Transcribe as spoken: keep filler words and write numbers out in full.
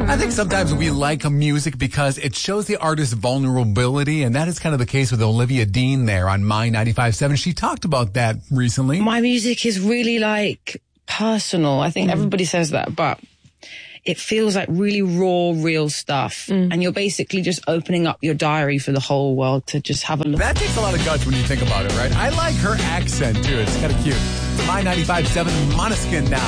I think sometimes we like a music because it shows the artist's vulnerability, and that is kind of the case with Olivia Dean there on My ninety-five point seven. She talked about that recently. My music is really, like, personal. I think mm. everybody says that, but it feels like really raw, real stuff. Mm. And you're basically just opening up your diary for the whole world to just have a look. That takes a lot of guts when you think about it, right? I like her accent, too. It's kind of cute. My ninety-five point seven Måneskin now.